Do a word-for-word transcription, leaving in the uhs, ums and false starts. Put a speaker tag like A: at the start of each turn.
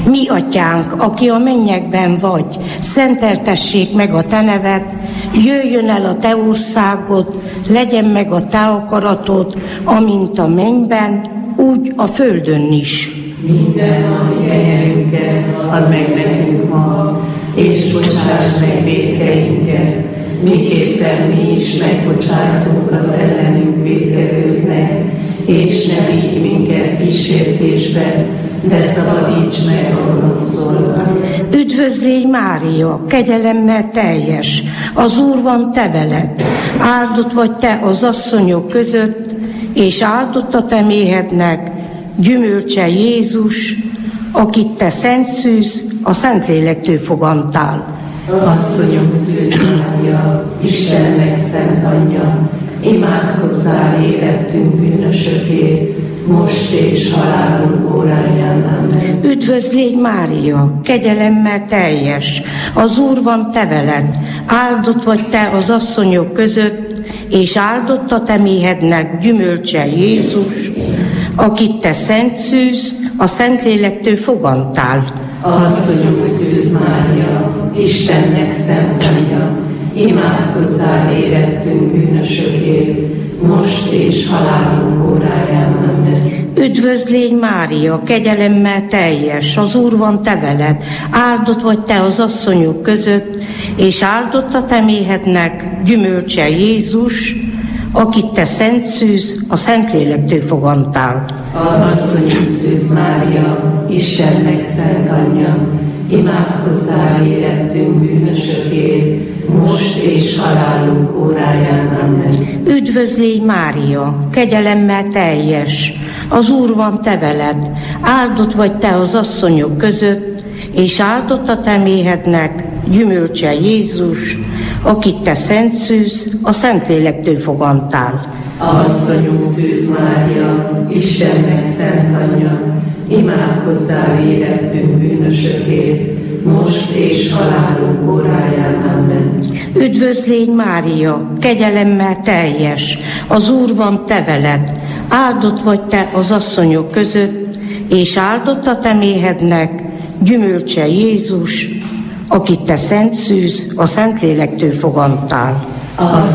A: Mi atyánk, aki a mennyekben vagy, szenteltessék meg a te neved, jöjjön el a te országod, legyen meg a te akaratod, amint a mennyben, úgy a földön is.
B: Minden napi kenyerünket add meg nekünk ma, és bocsáss meg vétkeinket, miképpen mi is megbocsátunk az ellenünk vétkezőknek, és ne vigy minket kísértésbe, de szabadíts meg a gonosztól.
A: Üdvözlégy Mária, kegyelemmel teljes, az Úr van te veled, áldott vagy te az asszonyok között, és áldott a te méhednek gyümölcse Jézus, akit te szent szűz, a Szentlélektől fogantál.
B: Asszonyom Szűz Mária, Istennek szent anyja, imádkozzál érettünk bűnösökért, most és halálunk óráján. Amen.
A: Üdvözlégy Mária, kegyelemmel teljes, az Úr van te veled, áldott vagy te az asszonyok között, és áldott a te méhednek gyümölcse Jézus, akit te szent szűz, a Szentlélektől fogantál.
B: Asszonyom Szűz Mária, Istennek szent anyja, imádkozzál érettünk bűnösökért, most és halálunk óráján. Amen.
A: Üdvözlégy Mária, kegyelemmel teljes, az Úr van te veled, áldott vagy te az asszonyok között, és áldott a te méhednek gyümölcse Jézus, akit te szent szűz, a Szentlélektől fogantál.
B: Asszonyom Szűz Mária, Istennek szent anyja, imádkozzál érettünk bűnösökért, most és halálunk óráján. Amen.
A: Üdvözlégy Mária, kegyelemmel teljes, az Úr van te veled, áldott vagy te az asszonyok között, és áldott a te méhednek gyümölcse Jézus, akit te szent szűz, a Szentlélektől fogantál.
B: Asszonyom Szűz Mária, Istennek szent anyja, imádkozzál érettünk bűnösökért, most és halálunk óráján. Amen.
A: Üdvözlégy Mária, kegyelemmel teljes, az Úr van te veled, áldott vagy te az asszonyok között, és áldott a te méhednek gyümölcse Jézus, akit te szent szűz, a Szentlélektől fogantál.